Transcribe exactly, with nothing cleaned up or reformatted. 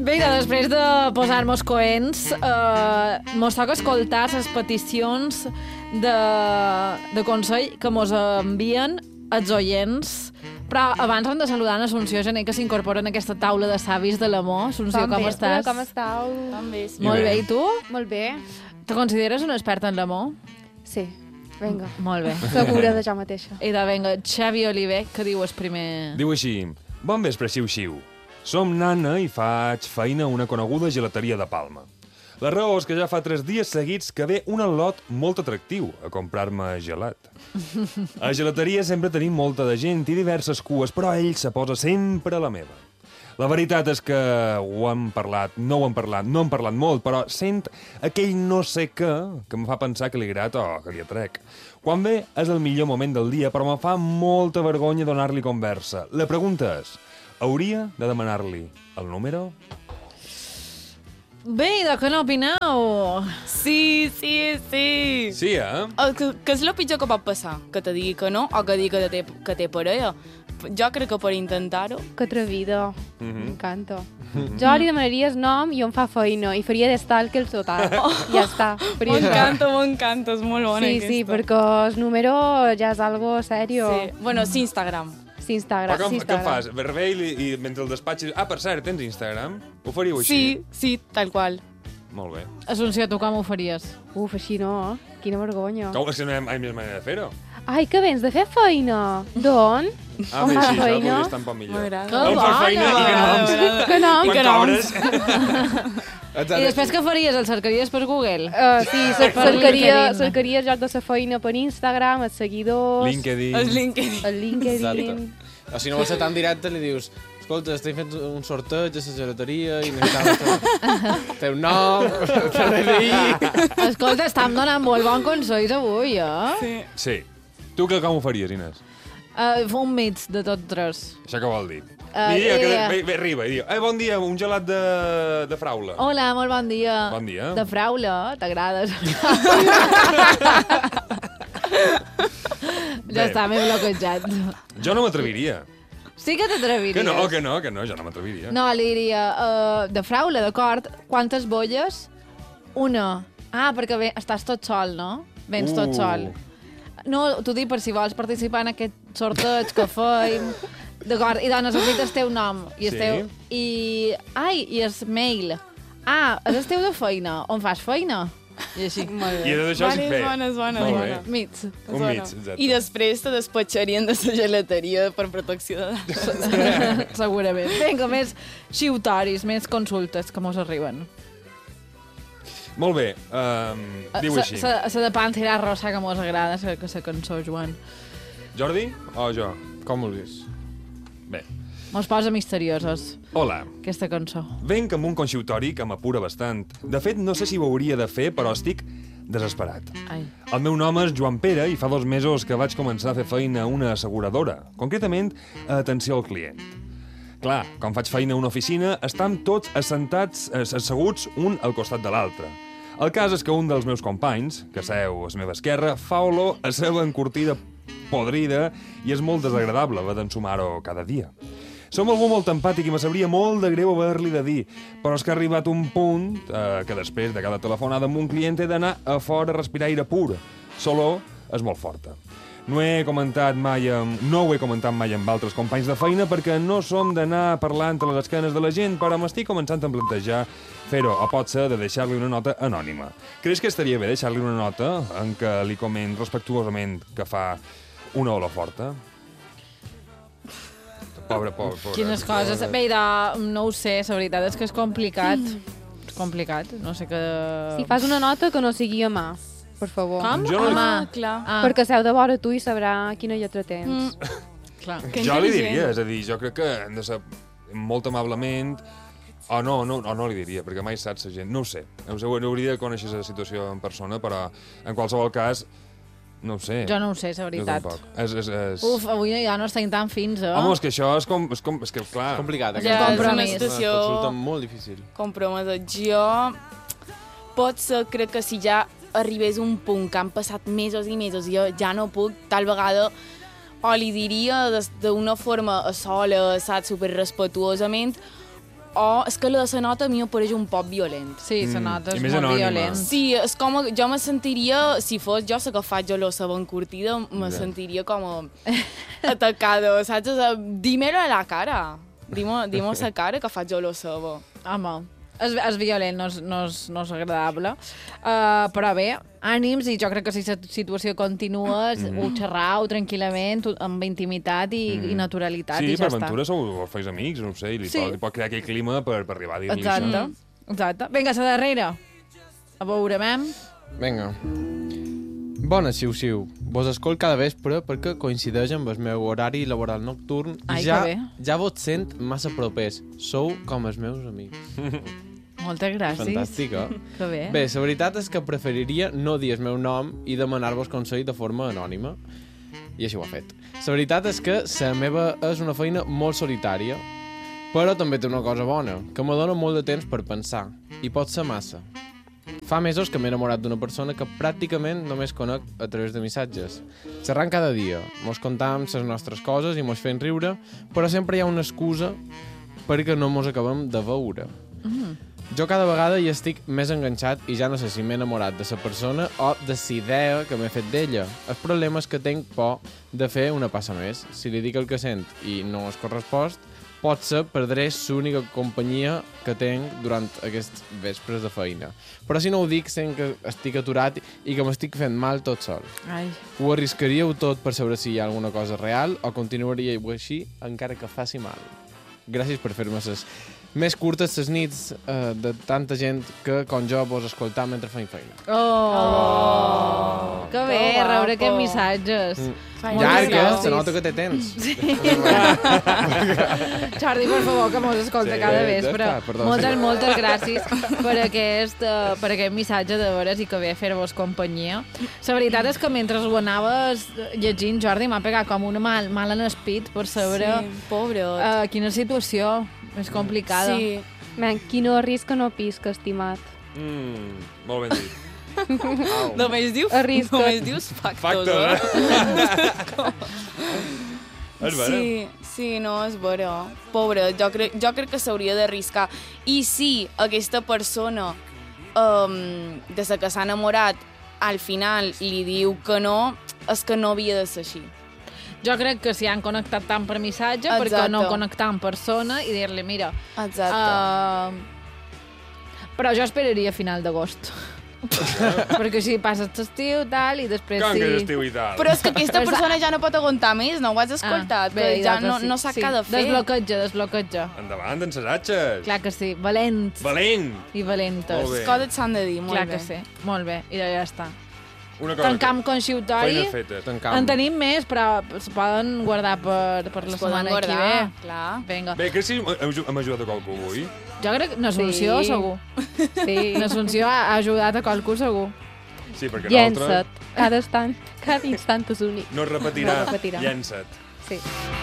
Vinga, després de posar-nos coents, eh, mos toca escoltar les peticions de, de consell que mos envien els oients. Però abans hem de saludar en Assumpció Gené, que s'incorpora en aquesta taula de savis de l'amor. Assumpció, com estàs? Com estàu? Tan bé. Molt bé, i tu? Molt bé. Te consideres una experta en l'amor? Sí, vinga. Molt bé. Segura de jo mateixa. I de vinga, Xavi Oliver, que diu el primer... Diu així: bon vespre, xiu-xiu. Som nana i faig feina a una coneguda gelateria de Palma. La raó és que ja fa tres dies seguits que ve un al·lot molt atractiu a comprar-me gelat. A la gelateria sempre tenim molta de gent i diverses cues, però ell se posa sempre a la meva. La veritat és que ho hem parlat, no ho hem parlat, no hem parlat molt, però sent aquell no sé què que em fa pensar que li agrada o que li atrec. Quan ve és el millor moment del dia, però em fa molta vergonya donar-li conversa. La pregunta és, hauria de demanar-li el número? Bé, i de què n'opineu? Sí, sí, sí. Sí, eh? El que, que és el pitjor que pot passar? Que te digui que no o que digui que té, que té parella. Jo crec que per intentar-ho... Que atrevida. Mhm. M'encanta. Jo li demanaria el nom i on fa feina i faria d'estalk el total. Ja està. Faria això. M'encanta, m'encanta, és molt bona Sí, aquesta. sí, perquè el número ja és algo serio. Sí. Bueno, sí, Instagram. Sí, Instagram. Però com, sí, què Instagram. fas? Verbell i, i mentre el despatxes... Ah, per cert, tens Instagram? Ho faríeu així? Sí, sí, tal qual. Molt bé. Assumpció, tu com ho faries? Uf, així no, eh? Quina vergonya. Com? És que no hi ha mai més manera de fer-ho. Ai, que vens de fer feina. D'on? Ah, On bé, fa sí, això feina? podria estar un poc millor. M'agrada. Que On fa feina i que noms. Que nom? I Quan que noms. cobres. I després què faries? El cercaries per Google? Uh, sí, cer Per cercaria, LinkedIn. cercaria el joc de la feina per Instagram, els seguidors, LinkedIn. El LinkedIn. el LinkedIn. Exacte. O si no vols ser tan directe, li dius escolta, estem fent un sorteig a la gelateria i necessitem el teu nom, el teu D N I... Escolta, estàvem donant molt bon consells avui, eh? Sí. Sí. Tu que com ho faries, Inés? Uh, un mig de tot tres. Això què vol dir? Uh, I diu que eh, ve, ve, arriba i diu, eh, bon dia, un gelat de, de fraula. Hola, molt bon dia. Bon dia. De fraula, t'agrades? Ja està, m'he bloquejat. Jo no m'atreviria. Sí que t'atreviries. Que no, que no, que no, jo no m'atreviria. No, li diria, uh, de fraula, d'acord, quantes bolles? Una. Ah, perquè ve, estàs tot sol, no? Vens tot Uh. sol. No, t'ho dic per si vols participar en aquest sorteig que feim. D'acord, i dones el el teu nom. I el Sí. teu... I... Ai, i el mail. Ah, és el teu de feina. On fas feina? I així. Molt I de això sí Bona, fer. és bona, és bona. Molt és bé. bona. Mig. Un Bona. mig, exacte. I després te despatxarien de la gelateria per protecció de dades. Segurament. Vinga, més xiutoris, més consultes que mos arriben. Molt bé, um, diu Sa- així. sa- Sa de Pantera Rosa que mos agrada, sa, que la cançó, Joan. Jordi o jo? Com vulguis. Bé. Mos posa misteriosos, Hola. aquesta cançó. Venc amb un conxiutori que m'apura bastant. De fet, no sé si ho hauria de fer, però estic desesperat. Ai. El meu nom és Joan Pere i fa dos mesos que vaig començar a fer feina a una asseguradora, concretament a atenció al client. Clar, quan faig feina a una oficina, estan tots assentats, as- asseguts un al costat de l'altre. El cas és que un dels meus companys, que seu a la meva esquerra, fa olor a seva encurtida podrida i és molt desagradable haver d'ensumar-ho cada dia. Som algú molt empàtic i me sabria molt de greu haver-li de dir, però és que ha arribat un punt eh, que després de cada telefonada amb un client he d'anar a fora a respirar aire pur. L'olor és molt forta. No, he comentat mai amb, no ho he comentat mai amb altres companys de feina perquè no som d'anar parlant a les esquenes de la gent, però m'estic començant a plantejar fer-ho, o pot ser de deixar-li una nota anònima. Creus que estaria bé deixar-li una nota en què li coment respectuosament que fa una olor forta? Pobre, pobre, pobre. Quines coses. Bé, de... no ho sé, la veritat és que és complicat. És complicat, no sé què... Si fas una nota que no sigui a mà, per favor. Com? Jo no- Home. Ah, clar. Ah, Perquè seu de vora tu i sabrà quina lletra tens. clar. Que Jo li intel·ligent. diria, és a dir, jo crec que hem de ser molt amablement, o no, no, o no li diria, perquè mai saps la gent, no ho sé, no ho sé, hauria de conèixer la situació en persona, però en qualsevol cas, no ho sé. Jo no ho sé, la Jo veritat. tampoc. És, és, és... Uf, avui ja no estem tan fins, eh? Home, és que això és com... És, com, és que, clar... És complicat, Ja, aquesta. és una compromís. situació Una consulta molt difícil. compromesa. Jo, potser crec que si ja arribés a un punt que han passat mesos i mesos i jo ja no puc, tal vegada o li diria des- d'una forma a sola, saps, super respetuosament, o és que la de la nota a mi em pareix un poc violent. Sí, la nota I és més molt anònima. violent. Sí, és com... Jo me sentiria, si fos jo la que faig jo la ben curtida, me Ja. sentiria com atacada, saps? O sea, dímelo a la cara. Dimo, dimo a la cara que faig jo la seva. Home, és, és violent, no és, no és, no és agradable. Uh, però bé, ànims, i jo crec que si la situació continua, mm. ho xerrau tranquil·lament, amb intimitat i, mm. i naturalitat, Sí, i ja per està. aventura sou feis amics, no ho sé, i li, Sí. pot, li pot crear aquell clima per, per arribar a dir-li Exacte, això. exacte. Vinga, la darrera. A veure, mem. Vinga. Bona, xiu-xiu. Vos escolt cada vespre perquè coincideix amb el meu horari laboral nocturn i Ai, ja, que bé. ja vos sent massa propers. Sou com els meus amics. Moltes gràcies. Fantàstic, eh? Que bé. Bé, la veritat és que preferiria no dir el meu nom i demanar-vos consell de forma anònima. I així ho ha fet. La veritat és que la meva és una feina molt solitària, però també té una cosa bona, que me dona molt de temps per pensar. I pot ser massa. Fa mesos que m'he enamorat d'una persona que pràcticament només conec a través de missatges. Xerrant cada dia, mos contam les nostres coses i mos fem riure, però sempre hi ha una excusa perquè no mos acabem de veure. Mm. Jo cada vegada hi estic més enganxat i ja no sé si m'he enamorat de la persona o de la idea que m'he fet d'ella. El problema és que tinc por de fer una passa més. Si li dic el que sent i no es correspost, potser perdré l'única companyia que tinc durant aquests vespres de feina. Però si no ho dic, sent que estic aturat i que m'estic fent mal tot sol. Ai. Ho arriscaríeu tot per saber si hi ha alguna cosa real o continuaríeu així encara que faci mal? Gràcies per fer-me les més curtes les nits eh, de tanta gent que, com jo, vos escoltar mentre feim feina. Oh! oh. Que bé, Que rebre guapo. aquests missatges. Mm. Moltes Llarga, gràcies. se nota que té temps. Sí. Jordi, per favor, que mos escolta Sí, cada ja vespre. està, perdó, moltes, sí. moltes gràcies per aquest, uh, per aquest missatge de veres i que ve a fer-vos companyia. La veritat és que mentre ho anaves llegint, Jordi, m'ha pegat com una mal, mal en espit per saber Sí, pobre. uh, quina situació més complicada. Sí. Man, qui no arrisca no pisca, estimat. Mm, molt ben dit. Només diu, Arrisca't. només dius factos, Facte, eh? És vera. Sí, sí, no, és vera. Pobre, jo crec, jo crec que s'hauria d'arriscar. I si aquesta persona um, des de que s'ha enamorat al final li diu que no, és que no havia de ser així. Jo crec que s'hi han connectat tant per missatge, Exacte. perquè no connectar en persona i dir-li, mira... Exacte. Uh, però jo esperaria a final d'agost. perquè així passes l'estiu, tal, i després Com sí... que és estiu i tal? Però és que aquesta persona ja no pot aguantar més, no ho has escoltat, Ah, bé, que ja doncs no, sí, no sap sí. què ha de fer. Desbloqueja, desbloqueja. Endavant, ensasatges. Clar que sí, valents Valent. i valentes. Molt bé. Les coses s'han de dir, molt Clar bé. que sí, molt bé, i ja està. Una cosa Tancam que... consultori. Feina feta. Tancam. En tenim més, però es poden guardar per, per la Es poden setmana que guardar, ve. clar. Vinga. Bé, creus que hem, hem ajudat a qualcú avui? Jo crec que l'Assumpció, Sí. segur. Sí. L'Assumpció ha ajudat a qualcú, segur. Sí, perquè Llença't. l'altre Cada instant, cada instant és únic. no es repetirà. No es repetirà. Llença't. Sí.